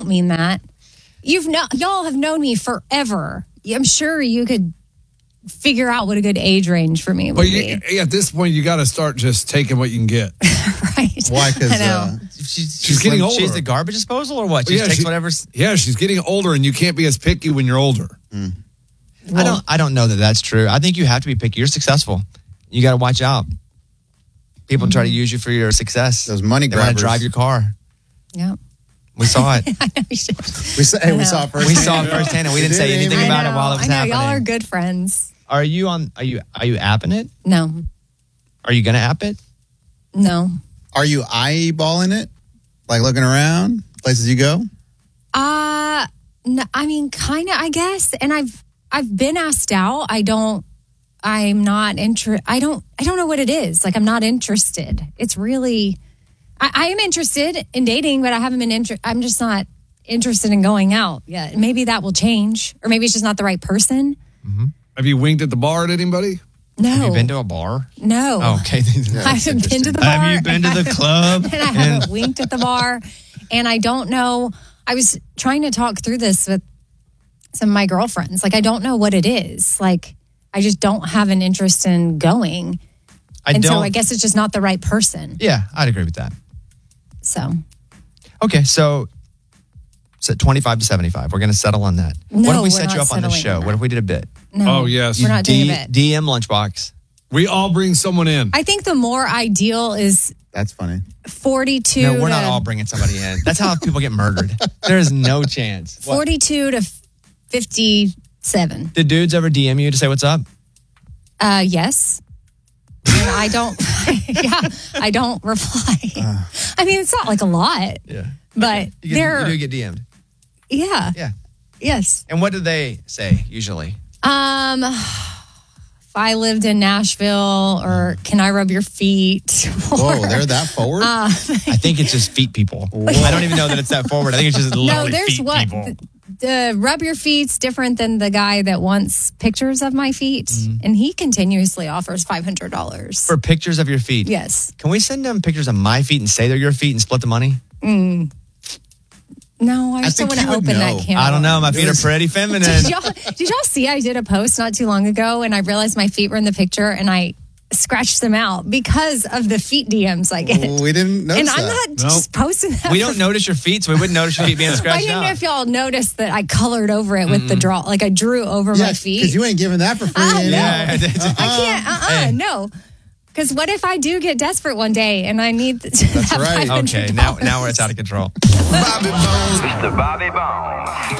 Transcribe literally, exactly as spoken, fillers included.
don't mean that. You've no, y'all have known me forever. I'm sure you could figure out what a good age range for me would but you, be. at this point, you got to start just taking what you can get. Right. Why? Because uh, she's, she's getting older. She's the garbage disposal or what? She Well, just yeah, takes she- whatever's. Yeah, she's getting older, and you can't be as picky when you're older. mm. I don't. I don't know that that's true. I think you have to be picky. You're successful. You got to watch out. People mm-hmm. try to use you for your success. Those money they grabbers. want to drive your car. Yeah. We saw it. I know you should. We saw, hey, we saw it firsthand. We saw it firsthand, and we didn't say anything I about know, it while it was I know, happening. y'all are good friends. Are you on? Are you? Are you apping it? No. Are you gonna app it? No. Are you eyeballing it? Like looking around places you go? Uh, no, I mean, kind of, I guess. And I've I've been asked out. I don't. I'm not interested. I don't. I don't know what it is. Like, I'm not interested. It's really. I, I am interested in dating, but I haven't been interested. I'm just not interested in going out yet. Maybe that will change, or maybe it's just not the right person. Mm-hmm. Have you winked at the bar at anybody? No. Have you been to a bar? No. Oh, okay. I haven't been to the bar. Have you been to the club? And I haven't winked at the bar. And I don't know. I was trying to talk through this with some of my girlfriends. Like, I don't know what it is. Like, I just don't have an interest in going. I and don't. so I guess it's just not the right person. Yeah, I'd agree with that. So. Okay, so, so twenty-five to seventy-five. We're going to settle on that. No, what if we we're set not you up on the settling show? on that. What if we did a bit? No, Oh, yes. we're not D- doing a bit. D M Lunchbox. We all bring someone in. I think the more ideal is That's funny. forty-two No, we're to, not all bringing somebody in. That's how people get murdered. There is no chance. What? forty-two to fifty-seven. Did dudes ever D M you to say what's up? Uh, yes. And I don't, yeah, I don't reply. Uh. I mean, it's not like a lot, Yeah. but You, get, they're, you do get D M'd. yeah, Yeah. yes. And what do they say usually? Um, if I lived in Nashville, or can I rub your feet? Or, Whoa, they're that forward? Uh, I think it's just feet people. I don't even know that it's that forward. I think it's just no, literally there's feet what people. the, the rub your feet's different than the guy that wants pictures of my feet, Mm-hmm. and he continuously offers five hundred dollars For pictures of your feet. Yes. Can we send them pictures of my feet and say they're your feet and split the money? Mm. No, I I just don't think want to he would open know. that camera. I don't know. My feet are pretty feminine. Did y'all, did y'all see I did a post not too long ago, and I realized my feet were in the picture, and I scratched them out because of the feet D Ms I get. we didn't notice and I'm that. not just posting that. We don't notice your feet, so we wouldn't notice your feet being I scratched didn't know out. if y'all noticed that I colored over it with the draw, like I drew over Yeah, my feet. because you ain't giving that for free. Oh, you know? no. Yeah, I did. I can't. Uh. uh Hey. No. Because what if I do get desperate one day and I need that right. five hundred dollars? Okay, now now it's out of control. Bobby Bones. Mister Bobby Bones.